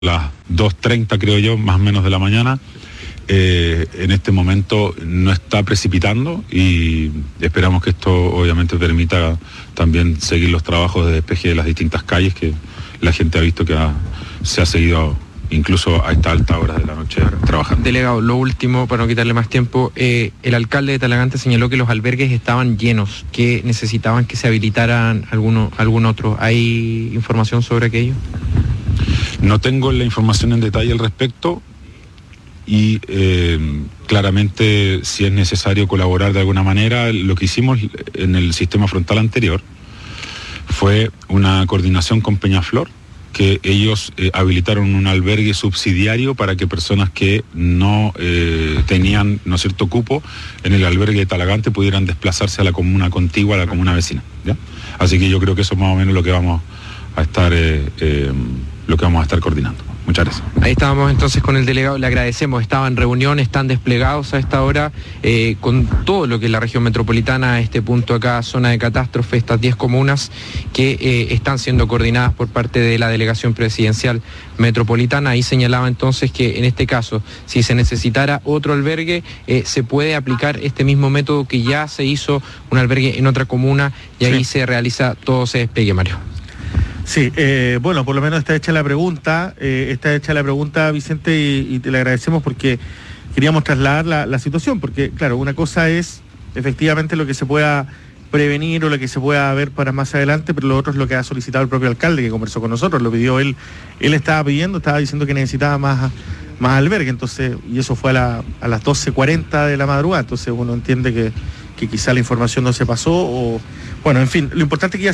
las 2:30 creo yo, más o menos de la mañana. En este momento no está precipitando y esperamos que esto obviamente permita también seguir los trabajos de despeje de las distintas calles que la gente ha visto que se ha seguido incluso a esta alta hora de la noche trabajando. Delegado, lo último, para no quitarle más tiempo, el alcalde de Talagante señaló que los albergues estaban llenos, que necesitaban que se habilitaran algún otro. ¿Hay información sobre aquello? No tengo la información en detalle al respecto y claramente si es necesario colaborar de alguna manera, lo que hicimos en el sistema frontal anterior fue una coordinación con Peñaflor, que ellos habilitaron un albergue subsidiario para que personas que no tenían, ¿no es cierto?, cupo en el albergue de Talagante pudieran desplazarse a la comuna contigua, a la comuna vecina, ¿ya? Así que yo creo que eso es más o menos lo que vamos a estar coordinando. Muchas gracias. Ahí estábamos entonces con el delegado, le agradecemos, estaba en reunión, están desplegados a esta hora con todo lo que es la región metropolitana, a este punto acá, zona de catástrofe, estas 10 comunas que están siendo coordinadas por parte de la Delegación Presidencial Metropolitana. Ahí señalaba entonces que en este caso, si se necesitara otro albergue, se puede aplicar este mismo método que ya se hizo un albergue en otra comuna y ahí se realiza todo ese despegue, Mario. Sí, bueno, por lo menos está hecha la pregunta, Vicente, y te le agradecemos porque queríamos trasladar la situación, porque claro, una cosa es efectivamente lo que se pueda prevenir o lo que se pueda ver para más adelante, pero lo otro es lo que ha solicitado el propio alcalde que conversó con nosotros, lo pidió él estaba diciendo que necesitaba más albergue, entonces, y eso fue a las 12:40 de la madrugada, entonces uno entiende que quizá la información no se pasó, o bueno, en fin, lo importante es que ya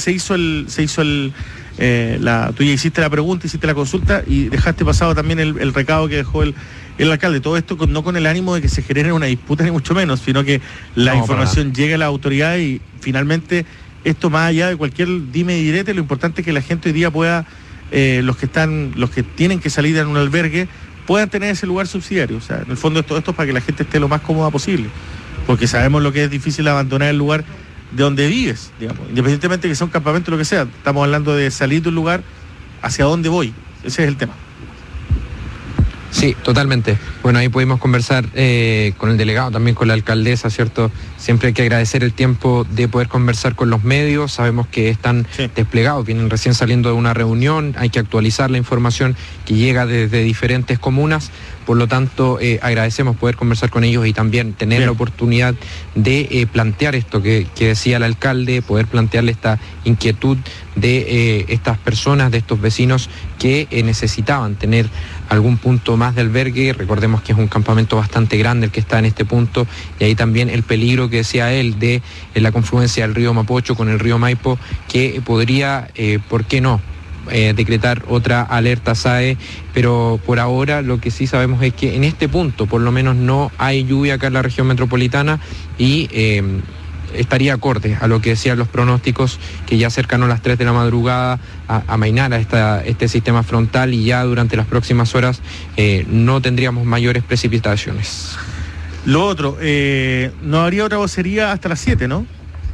tú ya hiciste la pregunta, hiciste la consulta y dejaste pasado también el recado que dejó el alcalde. Todo esto no con el ánimo de que se genere una disputa ni mucho menos, sino que la información llegue a la autoridad y finalmente esto, más allá de cualquier dime y direte, lo importante es que la gente hoy día pueda, los que tienen que salir en un albergue, puedan tener ese lugar subsidiario. O sea, en el fondo esto es para que la gente esté lo más cómoda posible, porque sabemos lo que es difícil abandonar el lugar de donde vives, digamos, independientemente de que sea un campamento o lo que sea. Estamos hablando de salir de un lugar hacia dónde voy. Ese es el tema. Sí, totalmente. Bueno, ahí pudimos conversar con el delegado, también con la alcaldesa, ¿cierto? Siempre hay que agradecer el tiempo de poder conversar con los medios. Sabemos que están desplegados, vienen recién saliendo de una reunión, hay que actualizar la información que llega desde diferentes comunas. Por lo tanto, agradecemos poder conversar con ellos y también tener la oportunidad de plantear esto que decía el alcalde, poder plantearle esta inquietud de estas personas, de estos vecinos que necesitaban tener algún punto más de albergue. Recordemos que es un campamento bastante grande el que está en este punto, y ahí también el peligro que decía él de la confluencia del río Mapocho con el río Maipo, que podría, ¿por qué no?, decretar otra alerta SAE, pero por ahora lo que sí sabemos es que en este punto por lo menos no hay lluvia acá en la región metropolitana y estaría acorde a lo que decían los pronósticos, que ya cercano a las 3 de la madrugada amainara este sistema frontal y ya durante las próximas horas no tendríamos mayores precipitaciones. Lo otro, no habría otra vocería hasta las 7, ¿no?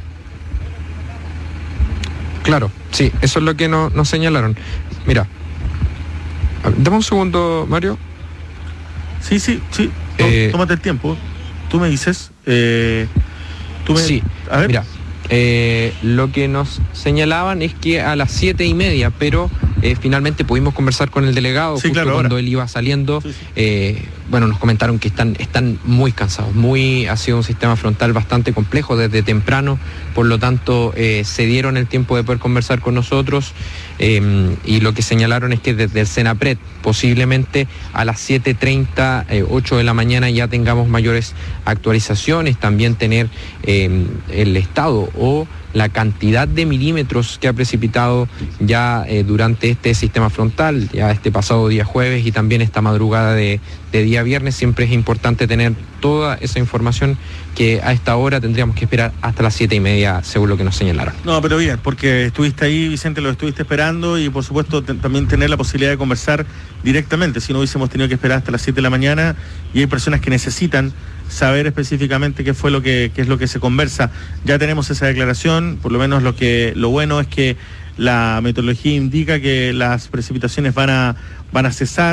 Claro, sí, eso es lo que nos señalaron. Mira, dame un segundo, Mario. Sí, tómate el tiempo. Tú me dices. Sí, a ver. Mira, lo que nos señalaban es que a las 7:30, pero finalmente pudimos conversar con el delegado justo claro, cuando él iba saliendo. Bueno, nos comentaron que están muy cansados, ha sido un sistema frontal bastante complejo desde temprano, por lo tanto se dieron el tiempo de poder conversar con nosotros y lo que señalaron es que desde el Senapred posiblemente a las 7:30, 8 de la mañana ya tengamos mayores actualizaciones, también tener el estado o la cantidad de milímetros que ha precipitado ya durante este sistema frontal, ya este pasado día jueves y también esta madrugada de día viernes. Siempre es importante tener toda esa información, que a esta hora tendríamos que esperar hasta las 7:30, según lo que nos señalaron. No, pero bien, porque estuviste ahí, Vicente, lo estuviste esperando, y por supuesto también tener la posibilidad de conversar directamente, si no hubiésemos tenido que esperar hasta las 7 de la mañana, y hay personas que necesitan saber específicamente qué es lo que se conversa. Ya tenemos esa declaración, por lo menos lo bueno es que la meteorología indica que las precipitaciones van a cesar.